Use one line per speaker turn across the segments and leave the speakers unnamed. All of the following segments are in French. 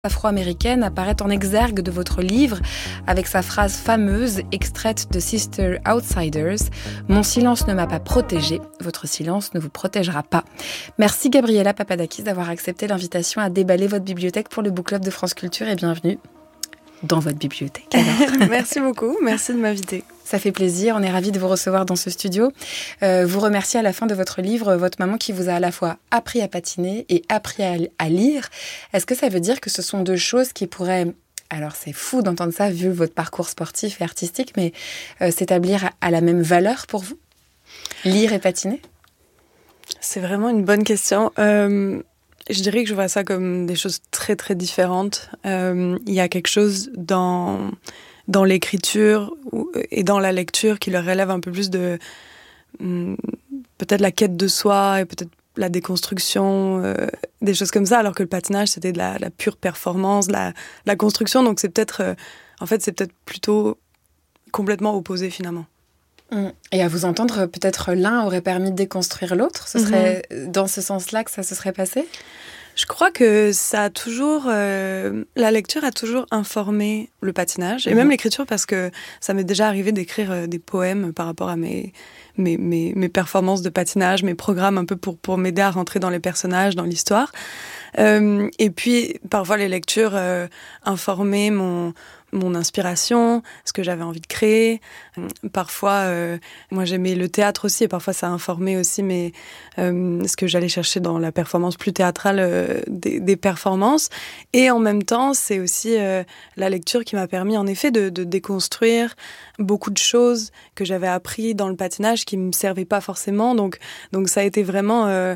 afro-américaine apparaît en exergue de votre livre avec sa phrase fameuse extraite de Sister Outsiders « Mon silence ne m'a pas protégée, votre silence ne vous protégera pas ». Merci Gabriela Papadakis d'avoir accepté l'invitation à déballer votre bibliothèque pour le Book Club de France Culture et bienvenue dans votre bibliothèque.
Merci beaucoup, merci de m'inviter.
Ça fait plaisir, on est ravis de vous recevoir dans ce studio. Vous remerciez à la fin de votre livre votre maman qui vous a à la fois appris à patiner et appris à lire. Est-ce que ça veut dire que ce sont deux choses qui pourraient, alors c'est fou d'entendre ça vu votre parcours sportif et artistique, mais s'établir à la même valeur pour vous? Lire et patiner?
C'est vraiment une bonne question. Je dirais que je vois ça comme des choses très très différentes. Il y a quelque chose dans l'écriture et dans la lecture qui leur relève un peu plus de peut-être la quête de soi et peut-être la déconstruction, des choses comme ça, alors que le patinage c'était de la pure performance, la construction, donc c'est peut-être c'est peut-être plutôt complètement opposé finalement.
Et à vous entendre, peut-être l'un aurait permis de déconstruire l'autre. Ce serait dans ce sens-là que ça se serait passé?
Je crois que ça a toujours, la lecture a toujours informé le patinage et même l'écriture, parce que ça m'est déjà arrivé d'écrire des poèmes par rapport à mes performances de patinage, mes programmes un peu pour m'aider à rentrer dans les personnages, dans l'histoire. Et puis parfois les lectures informaient mon inspiration, ce que j'avais envie de créer. Parfois, moi j'aimais le théâtre aussi, et parfois ça informait aussi ce que j'allais chercher dans la performance plus théâtrale des performances. Et en même temps, c'est aussi la lecture qui m'a permis en effet de déconstruire beaucoup de choses que j'avais appris dans le patinage qui me servaient pas forcément. Donc ça a été vraiment,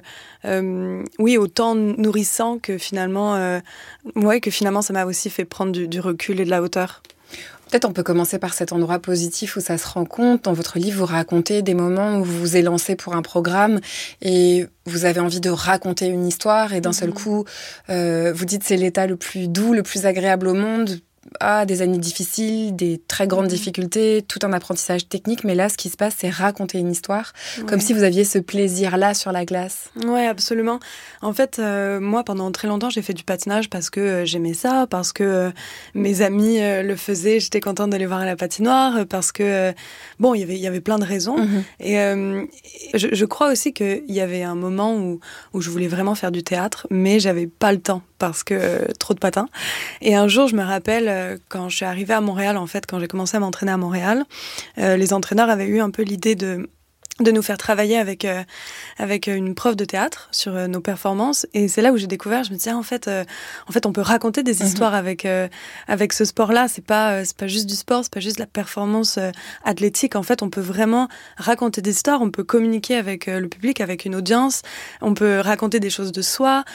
autant nourrissant que finalement ça m'a aussi fait prendre du recul et de la hauteur.
Peut-être on peut commencer par cet endroit positif où ça se rend compte. Dans votre livre, vous racontez des moments où vous vous élancez pour un programme et vous avez envie de raconter une histoire et d'un seul coup, vous dites c'est l'état le plus doux, le plus agréable au monde. Des années difficiles, des très grandes difficultés, tout un apprentissage technique, mais là, ce qui se passe, c'est raconter une histoire, comme si vous aviez ce plaisir-là sur la glace.
Ouais, absolument. En fait, moi, pendant très longtemps, j'ai fait du patinage parce que j'aimais ça, parce que mes amis le faisaient, j'étais contente de les voir à la patinoire, parce que, il y avait plein de raisons. Et je crois aussi qu'il y avait un moment où je voulais vraiment faire du théâtre, mais j'avais pas le temps, parce que trop de patins. Et un jour, je me rappelle, quand je suis arrivée à Montréal, en fait, quand j'ai commencé à m'entraîner à Montréal, les entraîneurs avaient eu un peu l'idée de nous faire travailler avec une prof de théâtre sur nos performances, et c'est là où j'ai découvert, je me disais en fait on peut raconter des histoires avec ce sport-là, c'est pas juste du sport, c'est pas juste de la performance athlétique, en fait on peut vraiment raconter des histoires, on peut communiquer avec le public, avec une audience, on peut raconter des choses de soi,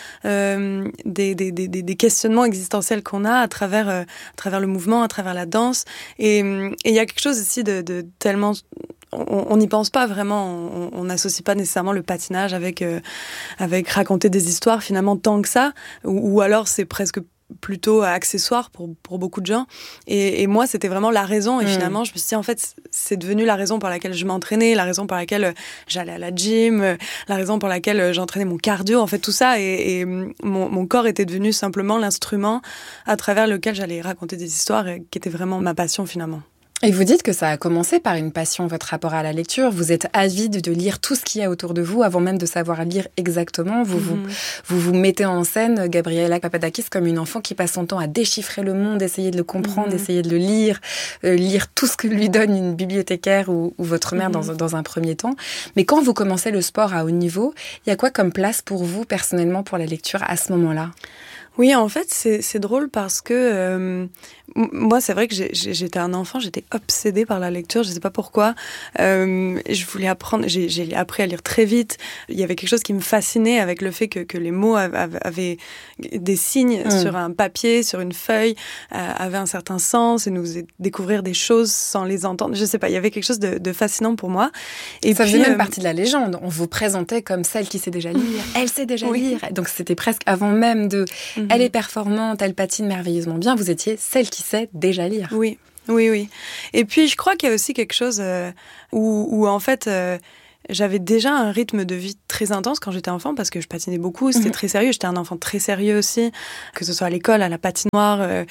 des questionnements existentiels qu'on a à travers le mouvement, à travers la danse, et il y a quelque chose aussi de tellement... On n'y pense pas vraiment, on n'associe pas nécessairement le patinage avec raconter des histoires finalement tant que ça, ou alors c'est presque plutôt accessoire pour beaucoup de gens. Et moi, c'était vraiment la raison. Et finalement, je me suis dit, en fait, c'est devenu la raison pour laquelle je m'entraînais, la raison pour laquelle j'allais à la gym, la raison pour laquelle j'entraînais mon cardio, en fait, tout ça. Et mon corps était devenu simplement l'instrument à travers lequel j'allais raconter des histoires, qui était vraiment ma passion finalement.
Et vous dites que ça a commencé par une passion, votre rapport à la lecture. Vous êtes avide de lire tout ce qu'il y a autour de vous, avant même de savoir lire exactement. Vous mettez en scène Gabriela Papadakis comme une enfant qui passe son temps à déchiffrer le monde, essayer de le comprendre, essayer de le lire, lire tout ce que lui donne une bibliothécaire ou votre mère dans un premier temps. Mais quand vous commencez le sport à haut niveau, il y a quoi comme place pour vous, personnellement, pour la lecture à ce moment-là ?
Oui, en fait, c'est drôle parce que moi, c'est vrai que j'étais un enfant, j'étais obsédée par la lecture, je sais pas pourquoi. Je voulais apprendre, j'ai appris à lire très vite. Il y avait quelque chose qui me fascinait avec le fait que les mots avaient des signes sur un papier, sur une feuille, avaient un certain sens et nous faisaient découvrir des choses sans les entendre. Je sais pas, il y avait quelque chose de fascinant pour moi. Et
ça faisait même partie de la légende. On vous présentait comme celle qui sait déjà lire. Elle sait déjà lire. Donc c'était presque avant même de... Elle est performante, elle patine merveilleusement bien. Vous étiez celle qui sait déjà lire.
Oui. Et puis, je crois qu'il y a aussi quelque chose où en fait, j'avais déjà un rythme de vie très intense quand j'étais enfant parce que je patinais beaucoup, c'était très sérieux. J'étais un enfant très sérieux aussi, que ce soit à l'école, à la patinoire.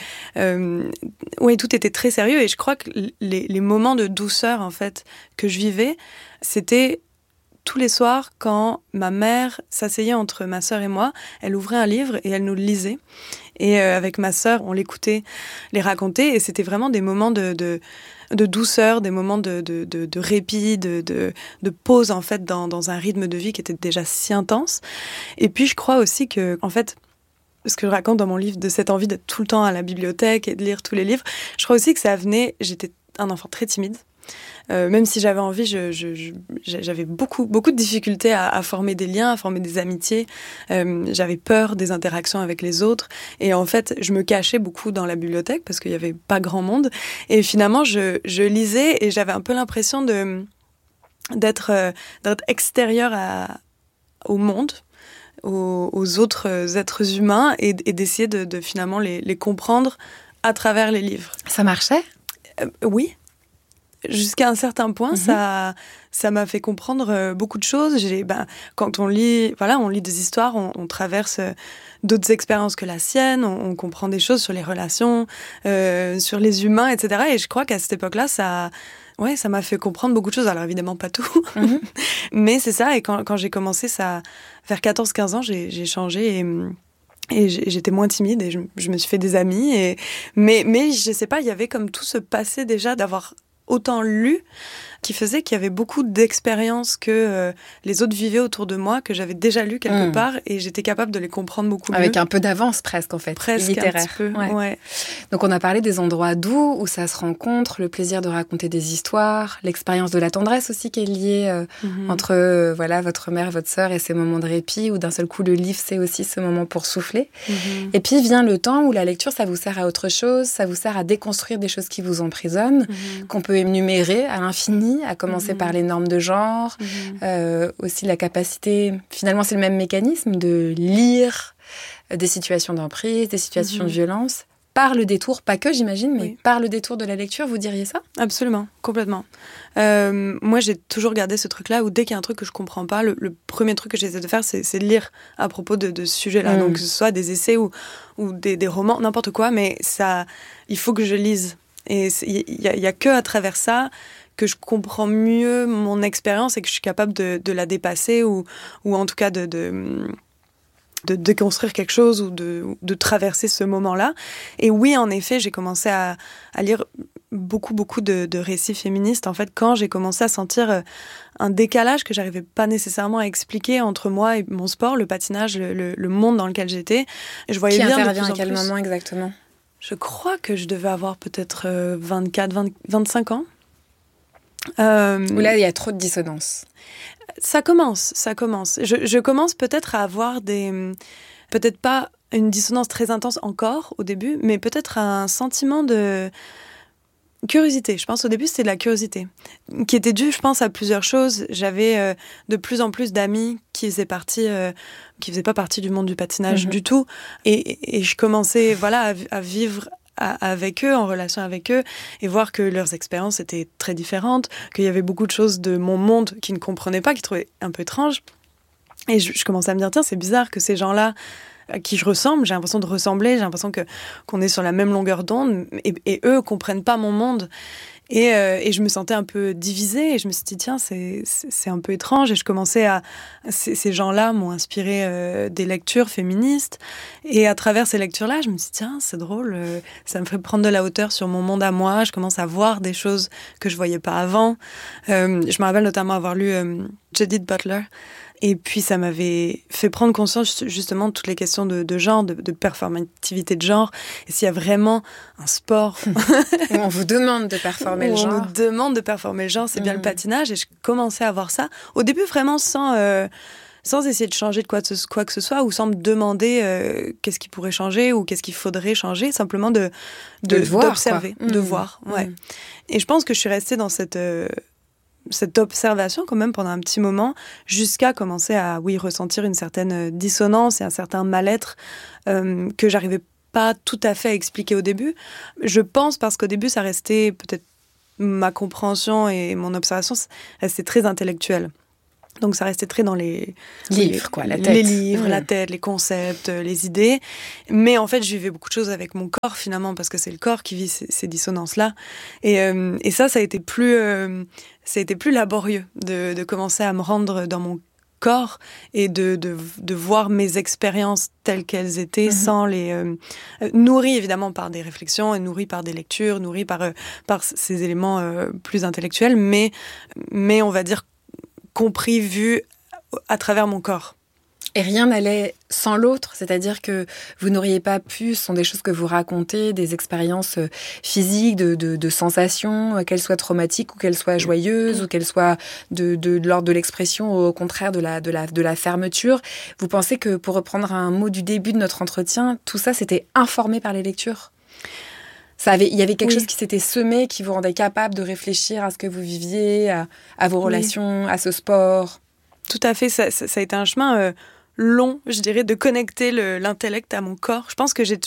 Oui, tout était très sérieux et je crois que les moments de douceur en fait que je vivais, c'était tous les soirs, quand ma mère s'asseyait entre ma sœur et moi, elle ouvrait un livre et elle nous le lisait. Et avec ma sœur, on l'écoutait, les raconter. Et c'était vraiment des moments de douceur, des moments de répit, de pause, en fait, dans un rythme de vie qui était déjà si intense. Et puis, je crois aussi que, en fait, ce que je raconte dans mon livre, de cette envie d'être tout le temps à la bibliothèque et de lire tous les livres, je crois aussi que ça venait... J'étais un enfant très timide. Même si j'avais envie, j'avais beaucoup de difficultés à former des liens, à former des amitiés. J'avais peur des interactions avec les autres. Et en fait, je me cachais beaucoup dans la bibliothèque parce qu'il n'y avait pas grand monde. Et finalement, je lisais et j'avais un peu l'impression d'être extérieure au monde, aux autres êtres humains et d'essayer de finalement les comprendre à travers les livres.
Ça marchait ?
Oui. Jusqu'à un certain point, ça m'a fait comprendre beaucoup de choses. Quand on lit des histoires, on traverse d'autres expériences que la sienne, on comprend des choses sur les relations, sur les humains, etc. Et je crois qu'à cette époque-là, ça m'a fait comprendre beaucoup de choses. Alors évidemment, pas tout. Mais c'est ça. Et quand j'ai commencé ça, vers 14-15 ans, j'ai changé et j'étais moins timide et je me suis fait des amis. Mais je sais pas, il y avait comme tout ce passé déjà d'avoir autant lu, qui faisait qu'il y avait beaucoup d'expériences que les autres vivaient autour de moi, que j'avais déjà lu quelque part, et j'étais capable de les comprendre beaucoup mieux.
Avec un peu d'avance presque, en fait.
Presque,
littéraire.
Un petit peu, ouais.
Donc on a parlé des endroits doux, où ça se rencontre, le plaisir de raconter des histoires, l'expérience de la tendresse aussi qui est liée entre votre mère et votre sœur et ces moments de répit, où d'un seul coup le livre c'est aussi ce moment pour souffler. Et puis vient le temps où la lecture ça vous sert à autre chose, ça vous sert à déconstruire des choses qui vous emprisonnent, qu'on peut énumérer à l'infini, à commencer par les normes de genre, aussi la capacité, finalement c'est le même mécanisme, de lire des situations d'emprise, des situations de violence, par le détour, pas que j'imagine, mais par le détour de la lecture, vous diriez ça ?
Absolument, complètement. Moi j'ai toujours gardé ce truc-là où dès qu'il y a un truc que je comprends pas, le premier truc que j'essaie de faire c'est de lire à propos de ce sujet-là, donc que ce soit des essais ou des romans, n'importe quoi, mais ça, il faut que je lise. Et il y a que à travers ça que je comprends mieux mon expérience et que je suis capable de la dépasser ou en tout cas de déconstruire quelque chose ou de traverser ce moment-là. Et oui, en effet, j'ai commencé à lire beaucoup de récits féministes, en fait, quand j'ai commencé à sentir un décalage que j'arrivais pas nécessairement à expliquer entre moi et mon sport, le patinage, le monde dans lequel j'étais. Et je voyais
bien
de
intervient
plus en
à quel
plus.
moment exactement ?
Je crois que je devais avoir peut-être 25 ans.
Où là, il y a trop de dissonance.
Ça commence. Je commence peut-être à avoir peut-être pas une dissonance très intense encore au début, mais peut-être un sentiment de curiosité. Je pense au début, c'était de la curiosité, qui était due, je pense, à plusieurs choses. J'avais de plus en plus d'amis qui faisaient pas partie du monde du patinage du tout. Et je commençais à vivre avec eux, en relation avec eux, et voir que leurs expériences étaient très différentes, qu'il y avait beaucoup de choses de mon monde qu'ils ne comprenaient pas, qu'ils trouvaient un peu étranges. Et je commençais à me dire, tiens, c'est bizarre que ces gens-là à qui je ressemble, j'ai l'impression de ressembler, j'ai l'impression qu'on est sur la même longueur d'onde, et eux comprennent pas mon monde. Et je me sentais un peu divisée, et je me suis dit, tiens, c'est un peu étrange. Et je commençais ces gens-là m'ont inspiré des lectures féministes. Et à travers ces lectures-là, je me suis dit, tiens, c'est drôle, ça me fait prendre de la hauteur sur mon monde à moi. Je commence à voir des choses que je voyais pas avant. Je me rappelle notamment avoir lu Judith Butler. Et puis, ça m'avait fait prendre conscience justement de toutes les questions de genre, de performativité de genre. Et s'il y a vraiment un sport...
où on vous demande de performer le genre.
On me demande de performer le genre, c'est bien le patinage. Et je commençais à voir ça. Au début, vraiment sans essayer de changer de quoi que ce soit, ou sans me demander qu'est-ce qui pourrait changer ou qu'est-ce qu'il faudrait changer. Simplement d'observer, de voir. Ouais. Et je pense que je suis restée dans cette observation quand même pendant un petit moment, jusqu'à commencer à ressentir une certaine dissonance et un certain mal-être que j'arrivais pas tout à fait à expliquer au début. Je pense parce qu'au début ça restait peut-être ma compréhension et mon observation restait très intellectuelle. Donc ça restait très dans les
livres, quoi, la tête.
Les livres, la tête, les concepts, les idées. Mais en fait, je vivais beaucoup de choses avec mon corps finalement, parce que c'est le corps qui vit ces dissonances-là. Et ça a été plus laborieux de commencer à me rendre dans mon corps et de voir mes expériences telles qu'elles étaient, sans les nourries évidemment par des réflexions et nourries par des lectures, nourries par ces éléments plus intellectuels, mais on va dire compris, vu à travers mon corps.
Et rien n'allait sans l'autre, c'est-à-dire que vous n'auriez pas pu, ce sont des choses que vous racontez, des expériences physiques, de sensations, qu'elles soient traumatiques ou qu'elles soient joyeuses, ou qu'elles soient de l'ordre de l'expression, au contraire de la fermeture. Vous pensez que, pour reprendre un mot du début de notre entretien, tout ça c'était informé par les lectures ? Il y avait quelque chose qui s'était semé, qui vous rendait capable de réfléchir à ce que vous viviez, à vos relations, à ce sport.
Tout à fait, ça a été un chemin long, je dirais, de connecter l'intellect à mon corps. Je pense que ça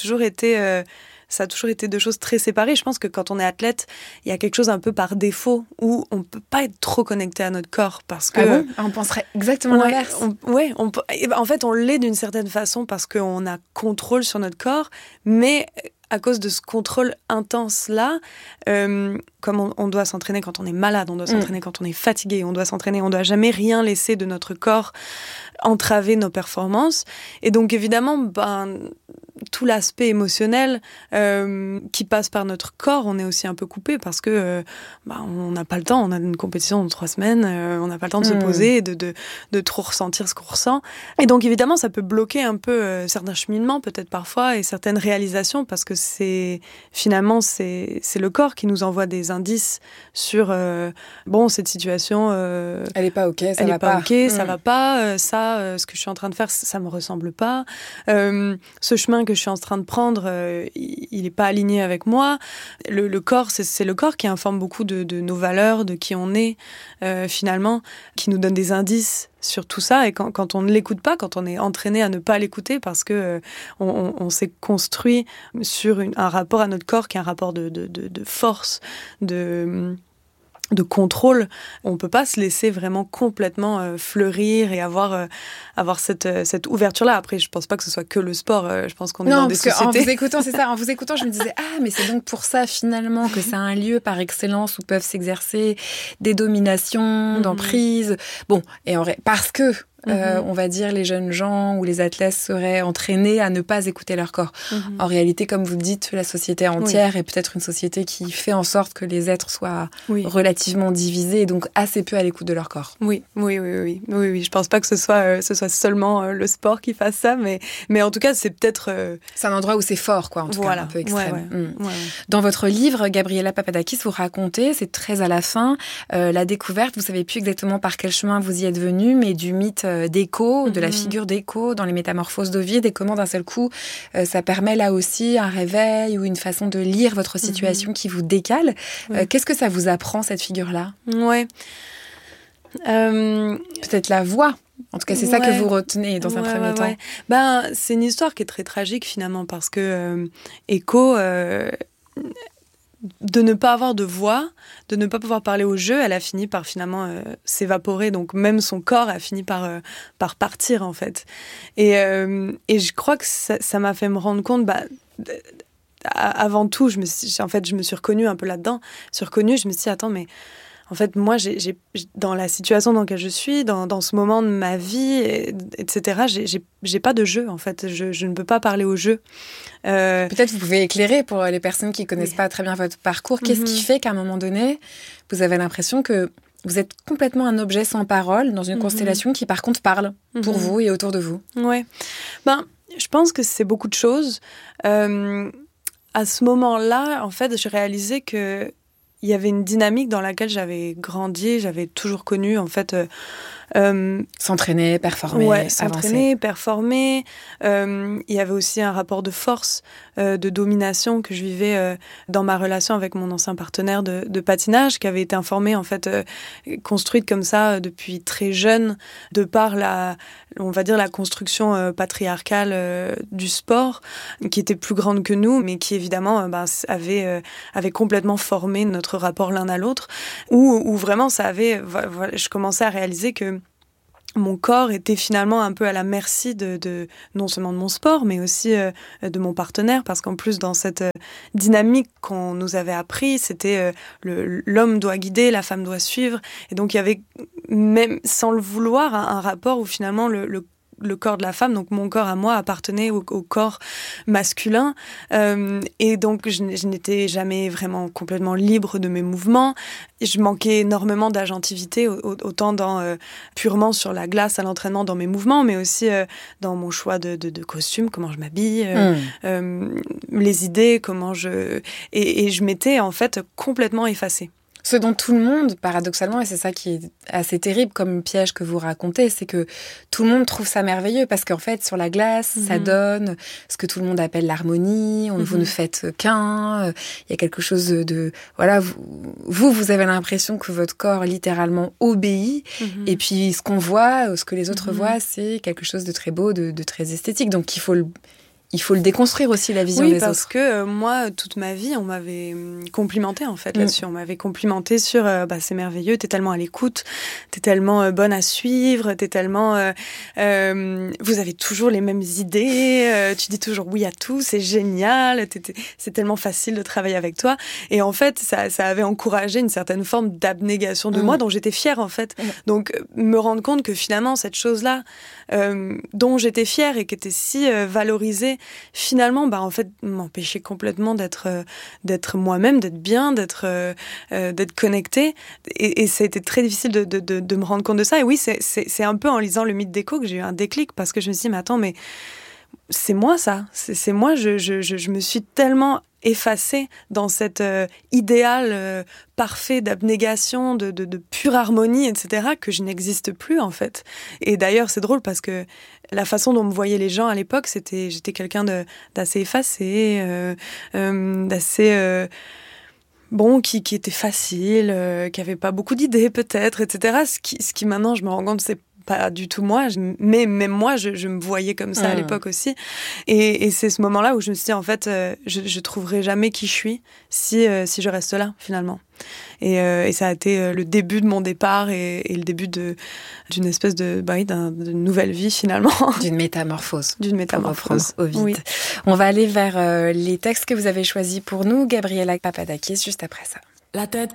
a toujours été deux choses très séparées. Je pense que quand on est athlète, il y a quelque chose un peu par défaut où on ne peut pas être trop connecté à notre corps, parce que...
on penserait exactement l'inverse.
En fait, on l'est d'une certaine façon parce qu'on a contrôle sur notre corps, mais... à cause de ce contrôle intense-là, comme on doit s'entraîner quand on est malade, on doit s'entraîner quand on est fatigué, on doit s'entraîner, on ne doit jamais rien laisser de notre corps entraver nos performances. Et donc, évidemment, tout l'aspect émotionnel qui passe par notre corps, on est aussi un peu coupé parce que on n'a pas le temps, on a une compétition dans 3 semaines, on n'a pas le temps de se poser et de trop ressentir ce qu'on ressent. Et donc évidemment, ça peut bloquer un peu certains cheminements peut-être parfois et certaines réalisations, parce que c'est le corps qui nous envoie des indices sur cette situation
elle est pas ok, ça va
pas, ce que je suis en train de faire, ça me ressemble pas, ce chemin que je suis en train de prendre, il est pas aligné avec moi. Le corps, c'est le corps qui informe beaucoup de nos valeurs, de qui on est, finalement, qui nous donne des indices sur tout ça. Et quand on ne l'écoute pas, quand on est entraîné à ne pas l'écouter, parce que on s'est construit sur un rapport à notre corps qui est un rapport de force, de contrôle, on peut pas se laisser vraiment complètement fleurir et avoir cette ouverture-là. Après, je pense pas que ce soit que le sport. Je pense qu'on est dans des sociétés...
En vous écoutant, c'est ça. En vous écoutant, je me disais, mais c'est donc pour ça, finalement, que c'est un lieu par excellence où peuvent s'exercer des dominations, d'emprise. Bon, parce que on va dire les jeunes gens ou les athlètes seraient entraînés à ne pas écouter leur corps. En réalité, comme vous le dites, la société entière est peut-être une société qui fait en sorte que les êtres soient relativement divisés et donc assez peu à l'écoute de leur corps.
Oui. Je pense pas que ce soit seulement le sport qui fasse ça, mais en tout cas, c'est peut-être...
C'est un endroit où c'est fort, quoi, en tout cas, un peu extrême.
Ouais.
Dans votre livre, Gabriela Papadakis, vous racontez, c'est très à la fin, la découverte, vous savez plus exactement par quel chemin vous y êtes venu, mais du mythe d'Écho, de la figure d'Écho dans les Métamorphoses d'Ovide, et comment d'un seul coup ça permet là aussi un réveil ou une façon de lire votre situation qui vous décale. Qu'est-ce que ça vous apprend, cette figure-là ? Peut-être la voix. En tout cas, c'est ça que vous retenez dans un premier temps.
C'est une histoire qui est très tragique finalement, parce que Écho... de ne pas avoir de voix, de ne pas pouvoir parler au jeu, elle a fini par finalement s'évaporer. Donc même son corps a fini par partir, en fait. Et je crois que ça m'a fait me rendre compte... avant tout, je me suis reconnue un peu là-dedans. Je me suis dit, attends, mais... En fait, moi, dans la situation dans laquelle je suis, dans ce moment de ma vie, etc., j'ai pas de jeu, en fait. Je ne peux pas parler au jeu.
Peut-être vous pouvez éclairer pour les personnes qui connaissent pas très bien votre parcours. Qu'est-ce qui fait qu'à un moment donné, vous avez l'impression que vous êtes complètement un objet sans parole dans une constellation qui, par contre, parle pour vous et autour de vous ?
Ouais. Je pense que c'est beaucoup de choses. À ce moment-là, en fait, j'ai réalisé que il y avait une dynamique dans laquelle j'avais grandi, j'avais toujours connu, en fait...
s'entraîner, performer,
s'entraîner, performer. Il y avait aussi un rapport de force, de domination que je vivais dans ma relation avec mon ancien partenaire de patinage, qui avait été informée, en fait, construite comme ça depuis très jeune, de par la construction patriarcale du sport, qui était plus grande que nous, mais qui évidemment avait complètement formé notre rapport l'un à l'autre, où vraiment je commençais à réaliser que mon corps était finalement un peu à la merci de non seulement de mon sport, mais aussi de mon partenaire, parce qu'en plus, dans cette dynamique qu'on nous avait appris, c'était l'homme doit guider, la femme doit suivre. Et donc, il y avait, même sans le vouloir, un rapport où finalement le corps de la femme, donc mon corps à moi, appartenait au corps masculin. Et donc, je n'étais jamais vraiment complètement libre de mes mouvements. Je manquais énormément d'agentivité, autant purement sur la glace à l'entraînement dans mes mouvements, mais aussi dans mon choix de costume, comment je m'habille, les idées, et je m'étais en fait complètement effacée.
Ce dont tout le monde, paradoxalement, et c'est ça qui est assez terrible comme piège que vous racontez, c'est que tout le monde trouve ça merveilleux parce qu'en fait, sur la glace, ça donne ce que tout le monde appelle l'harmonie, vous ne faites qu'un, il y a quelque chose de voilà, vous avez l'impression que votre corps littéralement obéit, et puis ce qu'on voit, ce que les autres voient, c'est quelque chose de très beau, de très esthétique. Donc il faut le déconstruire aussi, la vision des autres.
Oui, parce que moi, toute ma vie, on m'avait complimenté en fait là-dessus. On m'avait complimenté sur c'est merveilleux, t'es tellement à l'écoute, t'es tellement bonne à suivre, t'es tellement... vous avez toujours les mêmes idées, tu dis toujours oui à tout, c'est génial, c'est tellement facile de travailler avec toi. Et en fait, ça avait encouragé une certaine forme d'abnégation de moi, dont j'étais fière en fait. Donc, me rendre compte que finalement, cette chose-là, dont j'étais fière et qui était si valorisée, finalement, en fait, m'empêchait complètement d'être moi-même, d'être bien, d'être connectée. Et ça a été très difficile de me rendre compte de ça. Et oui, c'est un peu en lisant Le Mythe d'Écho que j'ai eu un déclic, parce que je me suis dit, mais attends, mais c'est moi ça, c'est moi, je me suis tellement effacée dans cet idéal parfait d'abnégation, de pure harmonie, etc., que je n'existe plus en fait. Et d'ailleurs, c'est drôle parce que la façon dont me voyaient les gens à l'époque, j'étais quelqu'un d'assez effacé, d'assez... qui était facile, qui avait pas beaucoup d'idées peut-être, etc. Ce qui maintenant, je me rends compte, c'est pas du tout moi, mais même moi, je me voyais comme ça à l'époque aussi. Et c'est ce moment-là où je me suis dit, en fait, je trouverai jamais qui je suis si je reste là, finalement. Et ça a été le début de mon départ et le début d'une espèce de nouvelle vie, finalement.
D'une métamorphose.
D'une métamorphose.
Au vide.
Oui.
On va aller vers les textes que vous avez choisis pour nous, Gabriela Papadakis, juste après ça.
La tête